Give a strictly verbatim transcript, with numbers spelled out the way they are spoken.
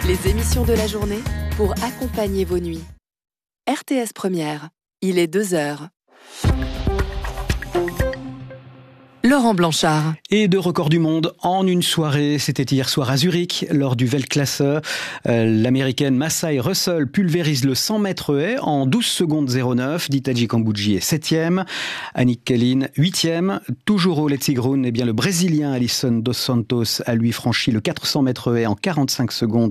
Les émissions de la journée pour accompagner vos nuits. R T S Première, il est deux heures. Laurent Blanchard. Et deux records du monde en une soirée. C'était hier soir à Zurich, lors du Weltklasse. Euh, L'américaine Masai Russell pulvérise le cent mètres haies en douze secondes zéro neuf. Ditaji Kambudji est septième. Annick Kellin, huitième. Toujours au Letzigrund, eh bien, le Brésilien Alisson dos Santos a lui franchi le quatre cents mètres haies en quarante-cinq secondes.